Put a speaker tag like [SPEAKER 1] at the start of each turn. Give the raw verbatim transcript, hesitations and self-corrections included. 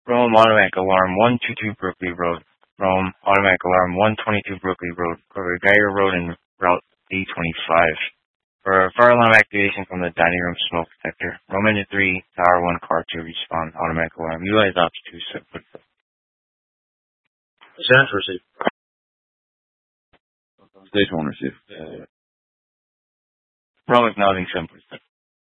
[SPEAKER 1] Rome automatic alarm one twenty-two Brooklyn Road. Rome automatic alarm one twenty-two Brooklyn Road. Cover Geiger Road and Route D twenty-five. For fire alarm activation from the dining room smoke detector. Rome engine three, Tower one, car two, respond automatic alarm. Utilize ops two, separate.
[SPEAKER 2] Send receive.
[SPEAKER 3] Station one receive.
[SPEAKER 1] Rome acknowledging seven percent.